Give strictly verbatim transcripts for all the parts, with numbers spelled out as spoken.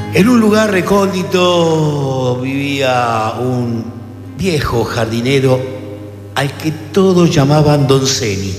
En un lugar recóndito vivía un viejo jardinero al que todos llamaban Don Ceni.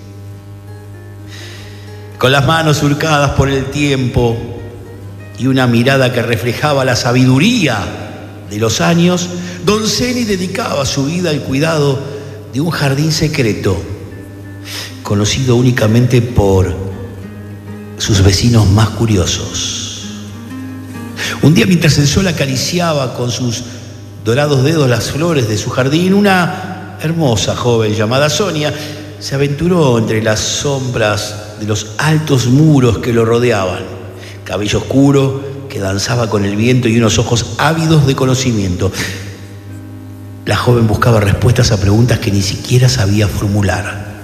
Con las manos surcadas por el tiempo y una mirada que reflejaba la sabiduría de los años, Don Ceni dedicaba su vida al cuidado de un jardín secreto, conocido únicamente por sus vecinos más curiosos. Un día, mientras el sol acariciaba con sus dorados dedos las flores de su jardín, una hermosa joven llamada Sonia se aventuró entre las sombras de los altos muros que lo rodeaban. Cabello oscuro que danzaba con el viento y unos ojos ávidos de conocimiento. La joven buscaba respuestas a preguntas que ni siquiera sabía formular.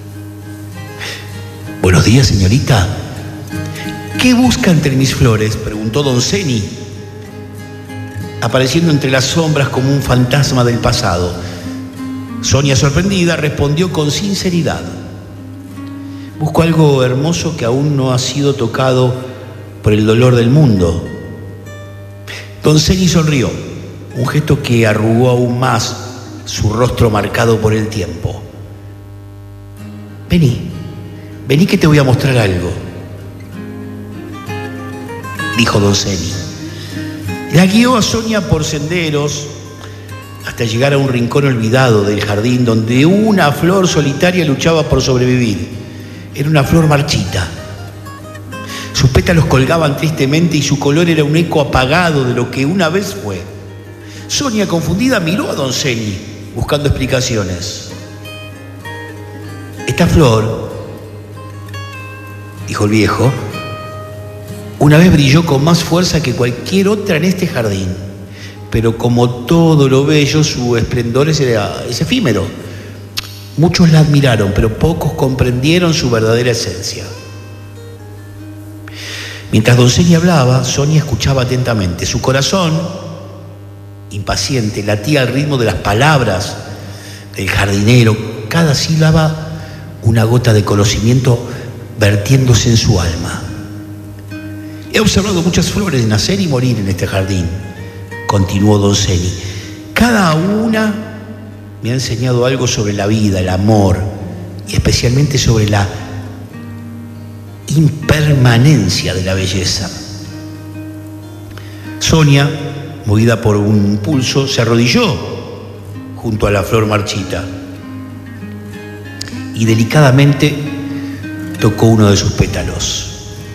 «Buenos días, señorita. ¿Qué busca entre mis flores?», preguntó Don Ceni, apareciendo entre las sombras como un fantasma del pasado. Sonia, sorprendida, respondió con sinceridad: «Busco algo hermoso que aún no ha sido tocado por el dolor del mundo». Don Ceni sonrió, un gesto que arrugó aún más su rostro marcado por el tiempo. «Vení, vení que te voy a mostrar algo», dijo Don Ceni. La guió a Sonia por senderos hasta llegar a un rincón olvidado del jardín donde una flor solitaria luchaba por sobrevivir. Era una flor marchita. Sus pétalos colgaban tristemente y su color era un eco apagado de lo que una vez fue. Sonia, confundida, miró a Don Ceni buscando explicaciones. «Esta flor», dijo el viejo, «una vez brilló con más fuerza que cualquier otra en este jardín, pero como todo lo bello, su esplendor es, es efímero. Muchos la admiraron, pero pocos comprendieron su verdadera esencia». Mientras Don Ceni hablaba, Sonia escuchaba atentamente. Su corazón, impaciente, latía al ritmo de las palabras del jardinero, cada sílaba una gota de conocimiento vertiéndose en su alma. «He observado muchas flores nacer y morir en este jardín», continuó Don Ceni. «Cada una me ha enseñado algo sobre la vida, el amor y especialmente sobre la impermanencia de la belleza». Sonia, movida por un impulso, se arrodilló junto a la flor marchita y delicadamente tocó uno de sus pétalos.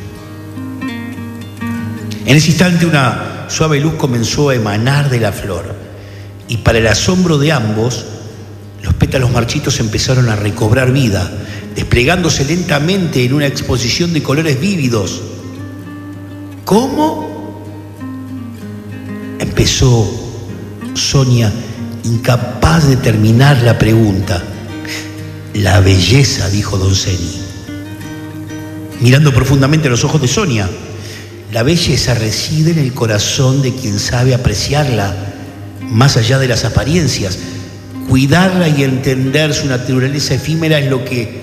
En ese instante una suave luz comenzó a emanar de la flor y, para el asombro de ambos, los pétalos marchitos empezaron a recobrar vida, desplegándose lentamente en una exposición de colores vívidos. «¿Cómo?», empezó Sonia, incapaz de terminar la pregunta. «La belleza», dijo Don Ceni, mirando profundamente a los ojos de Sonia. «La belleza reside en el corazón de quien sabe apreciarla, más allá de las apariencias. Cuidarla y entender su naturaleza efímera es lo que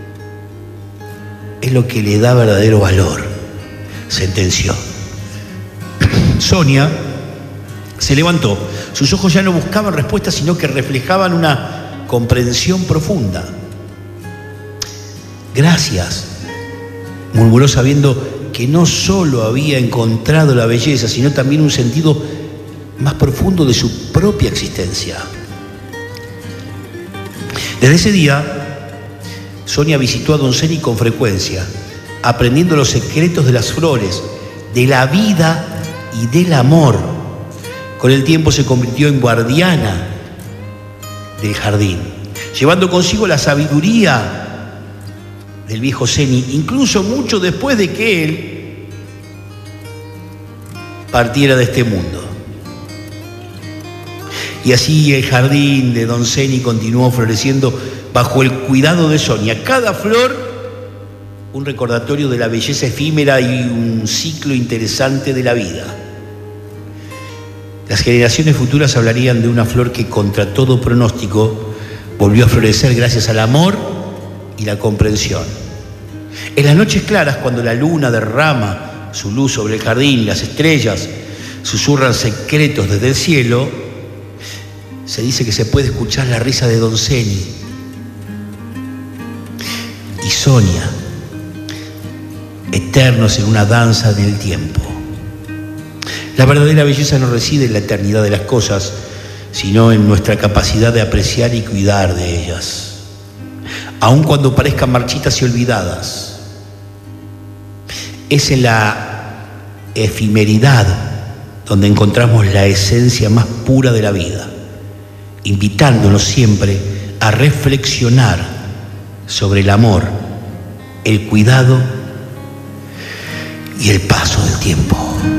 es lo que le da verdadero valor», sentenció. Sonia se levantó. Sus ojos ya no buscaban respuestas, sino que reflejaban una comprensión profunda. «Gracias», murmuró, sabiendo que no solo había encontrado la belleza, sino también un sentido más profundo de su propia existencia. Desde ese día, Sonia visitó a Don Ceni con frecuencia, aprendiendo los secretos de las flores, de la vida y del amor. Con el tiempo se convirtió en guardiana del jardín, llevando consigo la sabiduría del viejo Ceni, incluso mucho después de que él partiera de este mundo. Y así el jardín de Don Ceni continuó floreciendo bajo el cuidado de Sonia. Cada flor, un recordatorio de la belleza efímera y un ciclo interesante de la vida. Las generaciones futuras hablarían de una flor que, contra todo pronóstico, volvió a florecer gracias al amor y la comprensión. En las noches claras, cuando la luna derrama su luz sobre el jardín, las estrellas susurran secretos desde el cielo, se dice que se puede escuchar la risa de Don Ceni y Sonia, eternos en una danza del tiempo. La verdadera belleza no reside en la eternidad de las cosas, sino en nuestra capacidad de apreciar y cuidar de ellas, aun cuando parezcan marchitas y olvidadas. Es en la efemeridad donde encontramos la esencia más pura de la vida, invitándonos siempre a reflexionar sobre el amor, el cuidado y el paso del tiempo.